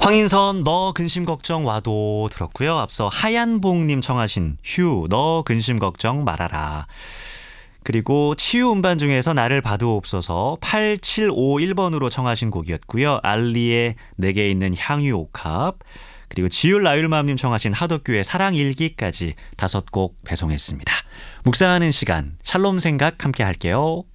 황인선 너 근심 걱정 와도 들었고요. 앞서 하얀봉님 청하신 휴 너 근심 걱정 말아라. 그리고 치유 음반 중에서 나를 봐두옵소서 8751번으로 청하신 곡이었고요. 알리의 내게 있는 향유 옥합, 그리고 지율 나율마음님 청하신 하덕규의 사랑일기까지 5곡 배송했습니다. 묵상하는 시간 샬롬 생각 함께 할게요.